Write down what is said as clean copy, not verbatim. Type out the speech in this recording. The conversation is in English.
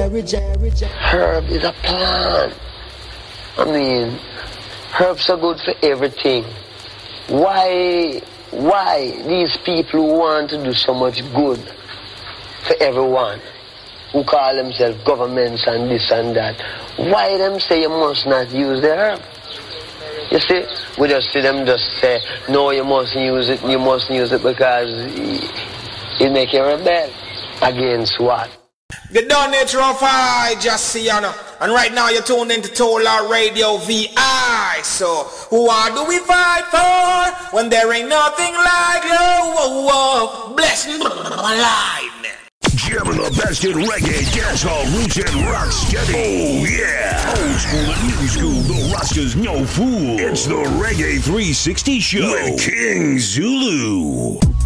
Herb is a plant. I mean, herbs are good for everything. Why these people who want to do so much good for everyone, who call themselves governments and this and that, why them say you must not use the herb? You see, we just see them just say, no, you mustn't use it because it make you rebel. Against what? The done nature of I just see you know. And right now you're tuned into Tolar Radio VI. So who are do we fight for when there ain't nothing like love? Bless life. Jamming the best in reggae, dancehall, roots, and rock steady. Oh yeah! Old school and new school, the Rastas no fool. It's the Reggae 360 Show with King Zulu.